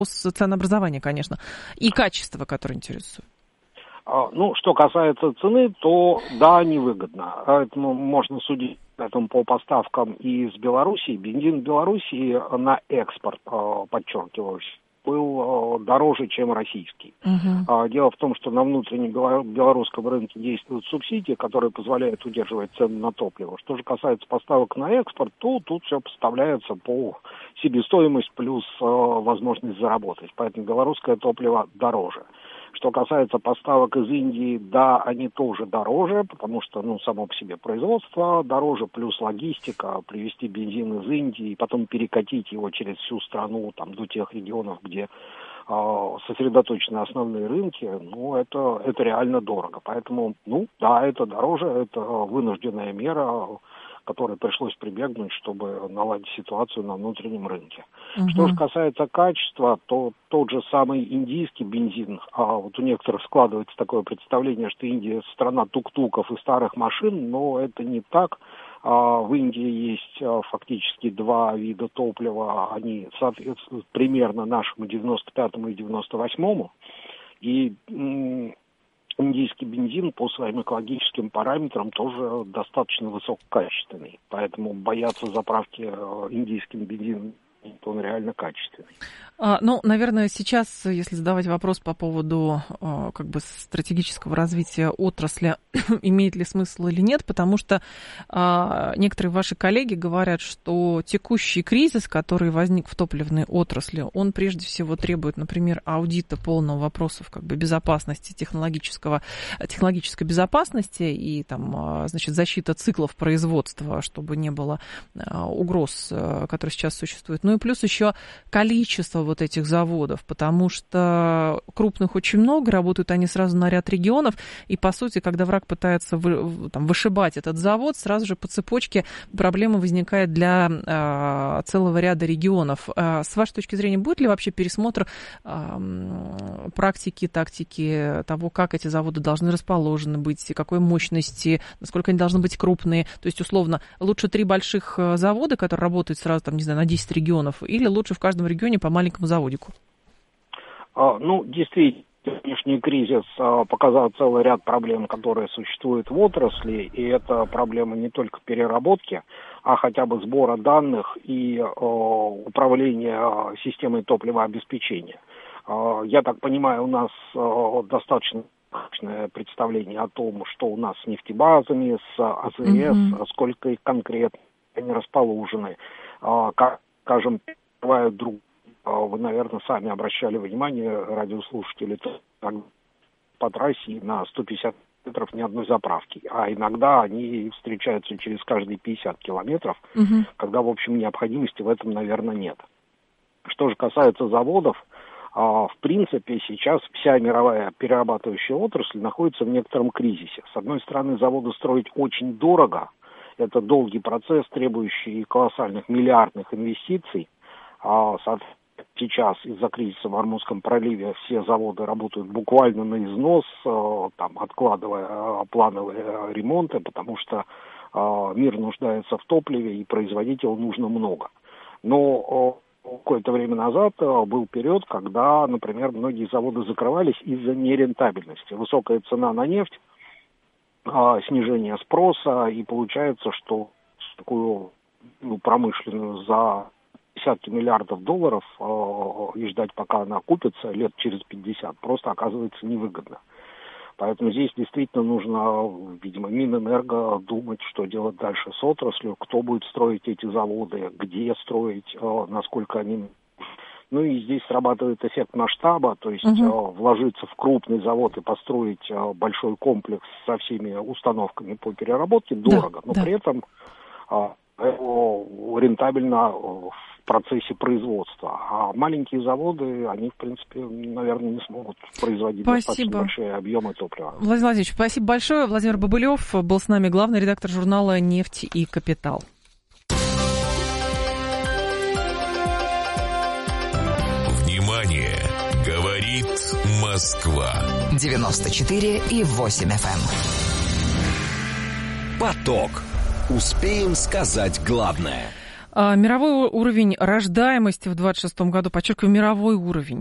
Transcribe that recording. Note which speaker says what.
Speaker 1: ценообразования, конечно, и качества, которое интересует.
Speaker 2: Ну, что касается цены, то да, невыгодно. Поэтому можно судить по поставкам из Белоруссии. Бензин в Белоруссии на экспорт, подчеркиваю, был дороже, чем российский. Дело в том, что на внутреннем белорусском рынке действуют субсидии, которые позволяют удерживать цены на топливо. Что же касается поставок на экспорт, то тут все поставляется по себестоимость плюс возможность заработать. Поэтому белорусское топливо дороже. Что касается поставок из Индии, да, они тоже дороже, потому что, само по себе производство дороже, плюс логистика, привезти бензин из Индии и потом перекатить его через всю страну, до тех регионов, где сосредоточены основные рынки, это реально дорого. Поэтому, да, это дороже, это вынужденная мера, которой пришлось прибегнуть, чтобы наладить ситуацию на внутреннем рынке. Что же касается качества, то тот же самый индийский бензин, вот у некоторых складывается такое представление, что Индия страна тук-туков и старых машин, но это не так. В Индии есть фактически два вида топлива, они соответствуют примерно нашему 95-му и 98-му, и индийский бензин по своим экологическим параметрам тоже достаточно высококачественный, поэтому бояться заправки индийским бензином, он реально качественный.
Speaker 1: Наверное, сейчас, если задавать вопрос по поводу стратегического развития отрасли, имеет ли смысл или нет, потому что некоторые ваши коллеги говорят, что текущий кризис, который возник в топливной отрасли, он прежде всего требует, например, аудита полного вопросов безопасности, технологической безопасности и защита циклов производства, чтобы не было угроз, которые сейчас существуют. И плюс еще количество вот этих заводов, потому что крупных очень много, работают они сразу на ряд регионов, и, по сути, когда враг пытается вышибать этот завод, сразу же по цепочке проблема возникает для целого ряда регионов. С вашей точки зрения, будет ли вообще пересмотр практики, тактики того, как эти заводы должны расположены быть, какой мощности, насколько они должны быть крупные? То есть, условно, лучше 3 больших завода, которые работают сразу, на 10 регионов, или лучше в каждом регионе по маленькому заводику?
Speaker 2: Действительно, нынешний кризис показал целый ряд проблем, которые существуют в отрасли, и это проблема не только переработки, а хотя бы сбора данных и управления системой топливообеспечения. Я так понимаю, у нас достаточно представление о том, что у нас с нефтебазами, с АЗС, сколько их конкретно они расположены, скажем, открывают друг. Вы, наверное, сами обращали внимание, радиослушатели, по трассе на 150 метров ни одной заправки. А иногда они встречаются через каждые 50 километров, когда, в общем, необходимости в этом, наверное, нет. Что же касается заводов, в принципе, сейчас вся мировая перерабатывающая отрасль находится в некотором кризисе. С одной стороны, заводы строить очень дорого. Это долгий процесс, требующий колоссальных миллиардных инвестиций. Сейчас из-за кризиса в Ормузском проливе все заводы работают буквально на износ, откладывая плановые ремонты, потому что мир нуждается в топливе и производить его нужно много. Но какое-то время назад был период, когда, например, многие заводы закрывались из-за нерентабельности. Высокая цена на нефть, снижение спроса, и получается, что такую промышленную за десятки миллиардов долларов и ждать, пока она окупится лет через 50, просто оказывается невыгодно. Поэтому здесь действительно нужно, видимо, Минэнерго думать, что делать дальше с отраслью, кто будет строить эти заводы, где строить, насколько они... И здесь срабатывает эффект масштаба, то есть вложиться в крупный завод и построить большой комплекс со всеми установками по переработке дорого, но при этом рентабельно в процессе производства. А маленькие заводы, они, в принципе, наверное, не смогут производить достаточно большие объемы топлива.
Speaker 1: Владимир Владимирович, спасибо большое. Владимир Бобылев был с нами, главный редактор журнала «Нефть и капитал».
Speaker 3: Внимание! Говорит Москва.
Speaker 4: 94,8 FM.
Speaker 3: Поток. Успеем сказать главное.
Speaker 1: Мировой уровень рождаемости в 2026 году, подчеркиваю, мировой уровень.